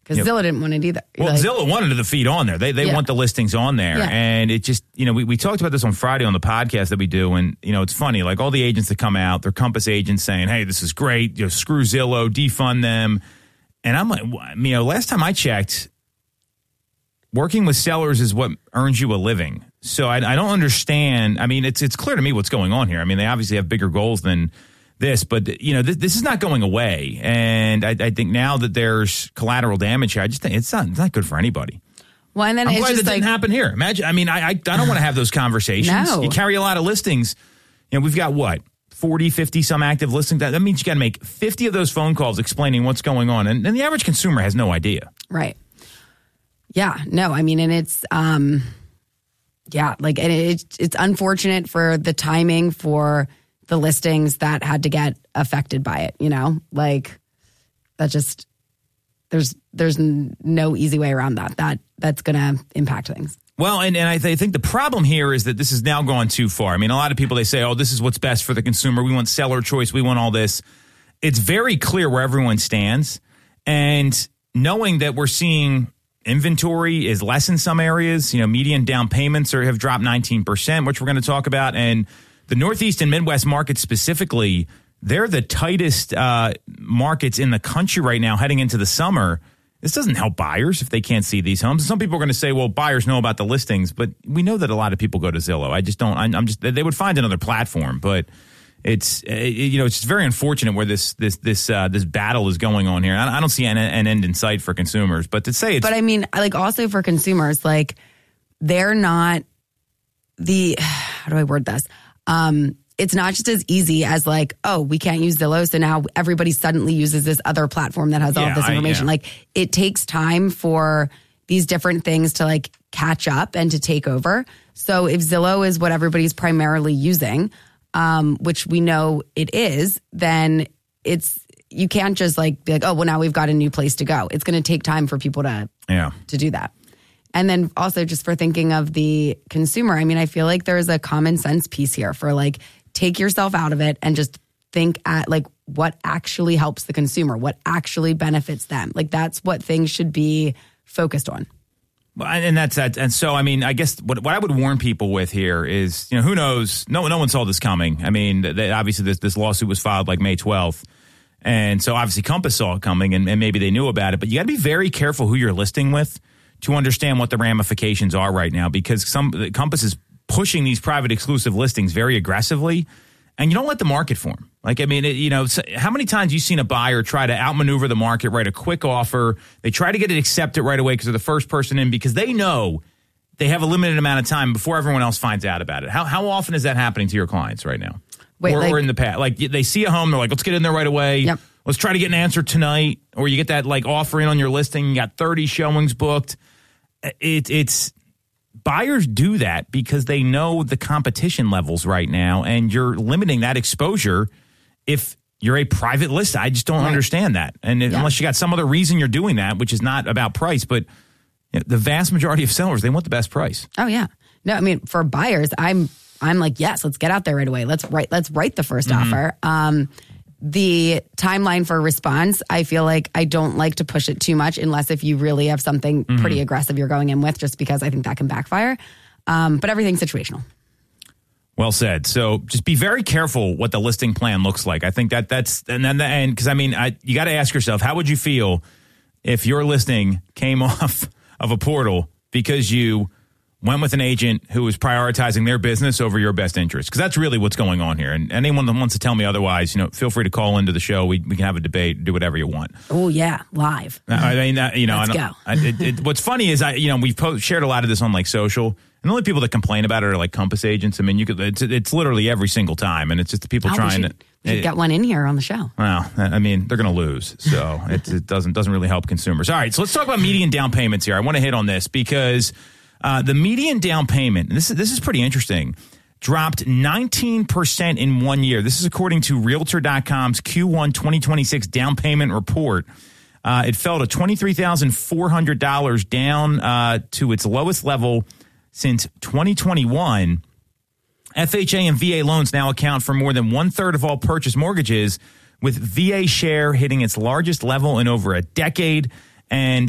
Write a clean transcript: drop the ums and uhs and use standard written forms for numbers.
Because Zillow didn't want it either. Well, Zillow wanted the feed on there. They want the listings on there. Yeah. And it just, we talked about this on Friday on the podcast that we do. And, it's funny, like all the agents that come out, they're Compass agents saying, hey, this is great. Screw Zillow, defund them. And I'm like, last time I checked, working with sellers is what earns you a living. So I don't understand. I mean, it's clear to me what's going on here. I mean, they obviously have bigger goals than this, but this is not going away. And I think now that there's collateral damage here, I just think it's not good for anybody. Well, and then I'm it's glad just that didn't happen here. Imagine, I don't want to have those conversations. No. You carry a lot of listings. We've got 40, 50 some active listings. That means you got to make 50 of those phone calls explaining what's going on. And the average consumer has no idea. Right. Yeah, no, and it's, and it's unfortunate for the timing for the listings that had to get affected by it, that just, there's no easy way around that's going to impact things. Well, and I think the problem here is that this has now gone too far. I mean, a lot of people, they say, oh, this is what's best for the consumer. We want seller choice. We want all this. It's very clear where everyone stands. And knowing that we're seeing inventory is less in some areas, median down payments have dropped 19%, which we're going to talk about. And the Northeast and Midwest markets specifically, they're the tightest markets in the country right now heading into the summer. This doesn't help buyers if they can't see these homes. Some people are going to say, well, buyers know about the listings, but we know that a lot of people go to Zillow. I just don't, they would find another platform, but it's very unfortunate where this battle is going on here. I don't see an end in sight for consumers, but to say it's. But also for consumers, they're not how do I word this? It's not just as easy as we can't use Zillow, so now everybody suddenly uses this other platform that has all of this information. It takes time for these different things to catch up and to take over. So if Zillow is what everybody's primarily using, which we know it is, then you can't just be oh, well, now we've got a new place to go. It's going to take time for people to do that. And then also just for thinking of the consumer, I feel like there's a common sense piece here for take yourself out of it and just think at what actually helps the consumer, what actually benefits them. That's what things should be focused on. Well, and that's that. And so, I guess what I would warn people with here is, who knows? No one saw this coming. Obviously this lawsuit was filed May 12th. And so obviously Compass saw it coming and maybe they knew about it, but you got to be very careful who you're listing with to understand what the ramifications are right now, because Compass is pushing these private exclusive listings very aggressively, and you don't let the market form. How many times you've seen a buyer try to outmaneuver the market, write a quick offer, they try to get it accepted right away because they're the first person in, because they know they have a limited amount of time before everyone else finds out about it. How often is that happening to your clients right now? Or in the past? They see a home, they're like, let's get in there right away. Yep. Let's try to get an answer tonight. Or you get that offer in on your listing, you got 30 showings booked. It's buyers do that because they know the competition levels right now, and you're limiting that exposure if you're a private list. I just don't understand that. And unless you got some other reason you're doing that, which is not about price, but the vast majority of sellers, they want the best price. Oh, yeah. No, for buyers, I'm yes, let's get out there right away. Let's write the first offer. The timeline for response, I feel like I don't like to push it too much unless if you really have something pretty aggressive you're going in with, just because I think that can backfire. But everything's situational. Well said. So just be very careful what the listing plan looks like. I think that's and because you got to ask yourself, how would you feel if your listing came off of a portal because you went with an agent who was prioritizing their business over your best interest? Because that's really what's going on here. And anyone that wants to tell me otherwise, feel free to call into the show. We can have a debate, do whatever you want. Oh, yeah, live. Let's go. What's funny is we've shared a lot of this on social, and the only people that complain about it are Compass agents. It's literally every single time, and it's just the people trying to. We should get one in here on the show. Well, they're going to lose, so it doesn't really help consumers. All right, so let's talk about median down payments here. I want to hit on this because the median down payment, and this is pretty interesting, dropped 19% in 1 year. This is according to Realtor.com's Q1 2026 down payment report. It fell to $23,400, down to its lowest level since 2021. FHA and VA loans now account for more than 1/3 of all purchase mortgages, with VA share hitting its largest level in over a decade. And